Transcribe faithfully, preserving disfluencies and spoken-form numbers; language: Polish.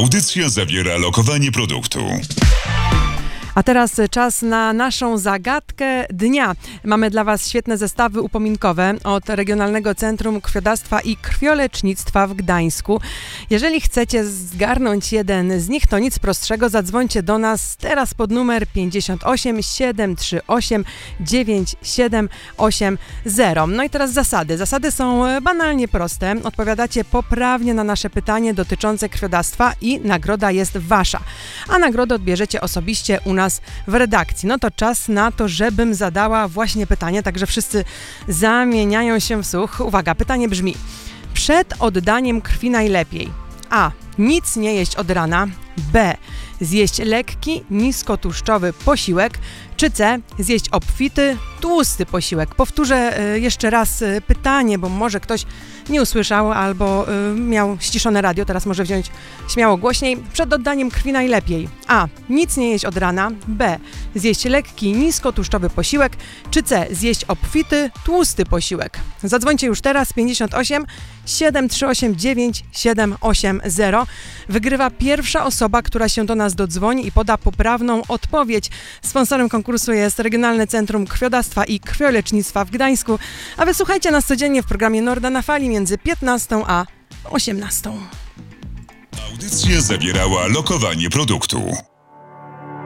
Audycja zawiera lokowanie produktu. A teraz czas na naszą zagadkę dnia. Mamy dla Was świetne zestawy upominkowe od Regionalnego Centrum Krwiodawstwa i Krwiolecznictwa w Gdańsku. Jeżeli chcecie zgarnąć jeden z nich, to nic prostszego, zadzwońcie do nas teraz pod numer pięćdziesiąt osiem siedem trzy osiem dziewięć siedem osiem zero. No i teraz zasady. Zasady są banalnie proste. Odpowiadacie poprawnie na nasze pytanie dotyczące krwiodawstwa i nagroda jest Wasza. A nagrodę odbierzecie osobiście u nas w redakcji. No to czas na to, żebym zadała właśnie pytanie, także wszyscy zamieniają się w słuch. Uwaga, pytanie brzmi: przed oddaniem krwi najlepiej A. Nic nie jeść od rana, B. Zjeść lekki, niskotłuszczowy posiłek, czy C. Zjeść obfity, tłusty posiłek. Powtórzę y, jeszcze raz y, pytanie, bo może ktoś nie usłyszał albo y, miał ściszone radio, teraz może wziąć śmiało głośniej. Przed oddaniem krwi najlepiej A. Nic nie jeść od rana, B. Zjeść lekki, niskotłuszczowy posiłek, czy C. Zjeść obfity, tłusty posiłek. Zadzwońcie już teraz pięćdziesiąt osiem siedem trzy osiem dziewięć siedem osiem zero. Wygrywa pierwsza osoba, która się do nas dodzwoni i poda poprawną odpowiedź. Sponsorem konkursu jest Regionalne Centrum Krwiodawstwa i Krwiolecznictwa w Gdańsku, a wysłuchajcie nas codziennie w programie Norda na Fali między piętnastą a osiemnastą. Audycja zawierała lokowanie produktu.